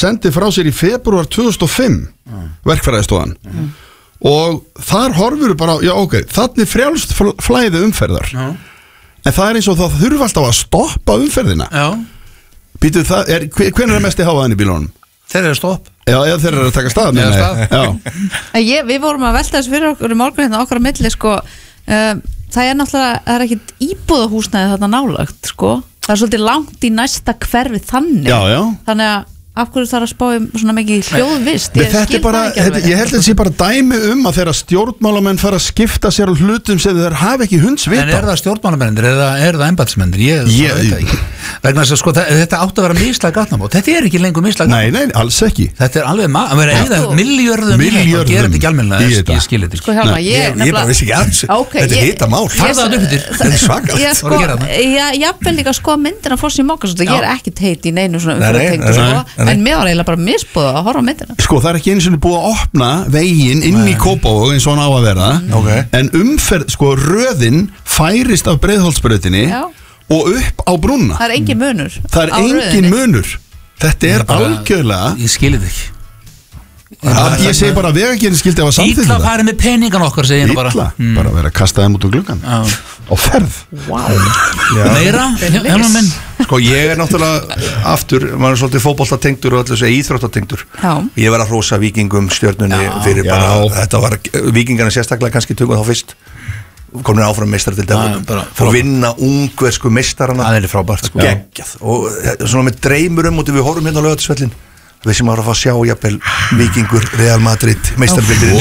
sendi frá sér í febrúar 2005 verkfræðistofan og þar horfur bara, já ok, þannig frjálst flæði umferðar en það eins og það þurfa alltaf að stoppa umferðina Býtu það, hvenær mesti hávaðin í bílunum? Þeir eru stopp Já, þeir eru að taka stað Við vorum að velta þessu fyrir okkur í morgun hérna okkar á milli sko það er náttúrulega, það er ekkit íbúðahúsnæði þarna nálagt sko það er svolítið langt í næsta hverfi þannig þannig að af hverju þarf að spá svona mikið hljóðvist ég skil bara, það ekki ég held að þetta sé bara dæmi að þeirra stjórnmálamenn fara að skipta sér á hlutum sem þeir hafa ekki hundsvita En það stjórnmálamennir eða það embættismennir ég veit ekki vegna þess að sko þetta átti að vera mislæg gatnamót þetta er ekki lengur mislæg gatnamót Nei, alls ekki Þetta er alveg að vera eða milljörðum og gera þetta ekki almennilega ég skil þetta Sko Hjálmar, ég bara vissi ekki alls Þetta er hitamál Þetta er svakalt Jafnvel líka sko myndina fórst í Mókasund ég er ekkit heit í neinu svona umfyrðatengdu en mér var eiginlega bara misbúið að horfa á myndina Sko það er ekki einu sinni búið að opna veginn inn í Kópavog eins og hann á að vera en umferð, sko röðin færist af Breiðholtsbrautinni og upp á brúna Það er engin munur Það er engin munur Þetta er algjörlega Ég skilir þetta ekki Ég segi bara að vegagerðin skildi að samþykja Ítla farið með peningan okkar segir Ítla, bara vera að kasta þeim út úr gluggan á ferð Meira, hérna minn Sko ég er náttúrulega aftur, maður er svolítið fótboltatengdur og allir íþróttatengdur Ég var að hrósa Víkingum stjörnunni fyrir bara, þetta var Víkingarna sérstaklega kannski tökum þá fyrst komin áfram meistar til Evrópu og vinna ungversku meistarana Það er frábært geggjað og svona með dreymur út við horfum hérna á Laugardalsvöllinn við sem ára að fá að sjá jafnvel Víkingur, Real Madrid meistarbildin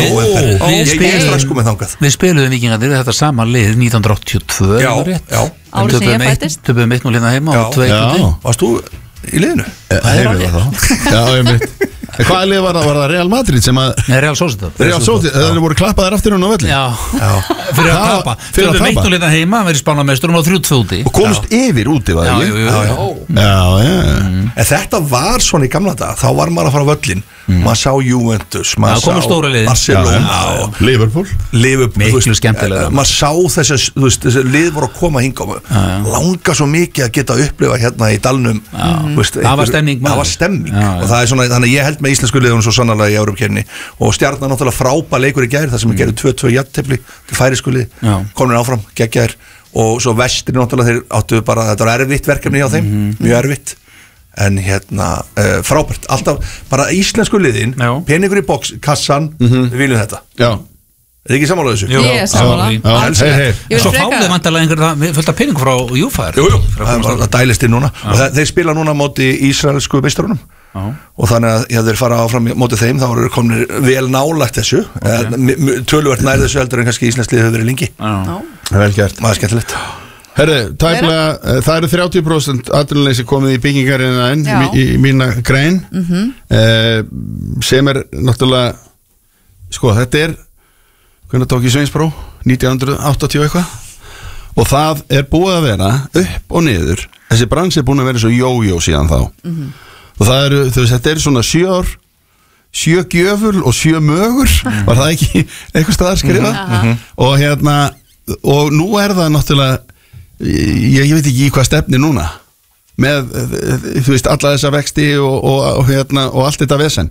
Við spiluðum Víkingarnir þetta sama lið 1982 Árið sem ég fættist Töpuðum 1-0 hérna heima og 2-1 Varst þú í liðinu? Já, ég veit Hvaða lið var það Real Madrid sem að Real Sociedad Það voru klappaðar aftur hún á völlin Fyrir að tapa Töpuðum 1-0 hérna heima verið Spánarmeisturum og 3-2 úti Og komist yfir úti var það En þetta var svona í gamla dag þá var maður að fara á völlin maður sá Juventus maður sá Barcelona Liverpool miklu skemmtilega maður sá þessi lið voru að koma hingað langa svo mikið að geta að upplifa hérna í dalnum það var stemning og það er svona, þannig að ég held með íslensku liðunum svo sannarlega í Evrópkeppninni og Stjarnan náttúrulega frábær leikur í gær þar sem við gerum 2-2 jafntefli til færisku lið komin áfram, geggjaðir og svo Vestri náttúrulega þeir áttu bara, þetta var erfitt verkefni hjá þeim mjög erfitt en hérna frábært, alltaf bara íslensku liðin peningur í box, kassan við viljum þetta er ekki sammála þessu? Ég er sammála Svo fáið vantarlega einhver fullt af peningur frá Júfær það dælist inn núna og þeir spila núna móti ísraelsku meistarunum og þannig að þeir fara áfram móti þeim þá eru komin vel nálægt þessu töluvert nær þessu heldur en kannski íslenslið hefur verið lengi vel gert maður skemmtilegt Herri, tæplega, það eru 30% atvinnuleysi komið í byggingarina í mína grein sem er náttúrulega sko, þetta er hvernig tók ég Sveinsbró 1980 eitthvað og það er búið að vera upp og niður þessi bransi er búin að vera svo jójó síðan þá og það eru, þú veist, þetta er svona 7 ár 7 gjöful og 7 mögur var það ekki eitthvað staðar skrifa og hérna og nú er það náttúrulega ég veit ekki í hvað stefni núna með, þú veist, alla þessa vexti og hérna, og allt þetta vesen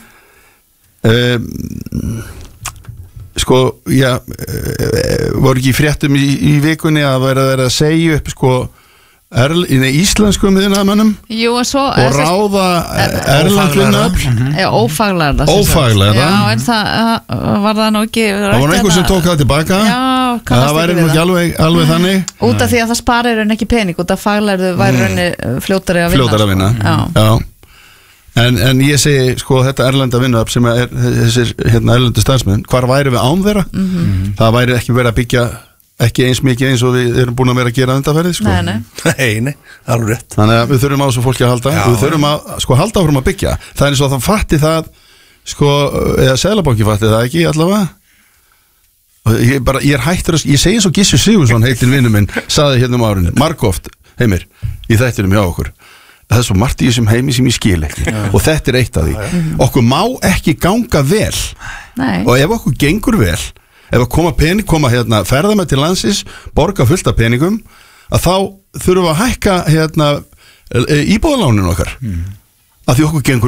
sko, já voru ekki í fréttum í vikunni að vera að segja upp sko íslenskum viðnaðarmönnum og ráða erlendvinna ófaglæra já, en það var það nú ekki það var einhver sem tók það tilbaka það væri nú ekki alveg þannig út af því að það sparir henni ekki pening út af faglærðu væri henni fljótari að vinna já. En ég segi sko þetta erlenda vinnuafl sem er þessir hérna erlendu starfsmenn hvar væri við án þeirra það væri ekki verið að byggja ekki eins mikið eins og við erum búin að vera að gera undanferðið sko. Nei, það er rétt þannig að við þurfum á þessu fólki að halda við þurfum að sko halda áfram að byggja það er eins og það fatti það sko, eða Seðlabanki fatti það ekki allavega og ég er hættur ég segi eins og Gissur Sigurðsson heitin vinnu minn saði hérna árinu, margoft Heimir, í þættinum hjá okkur það er svo margt í þessum heimi sem ég skil ekki og þetta er eitt af því okkur má ekki ganga vel og ef okkur gengur vel ef að koma hérna ferðamenn til landsins borga fullt af peningum að þá þurfum við að hækka hérna íbúðalánin okkar að því okkur gengur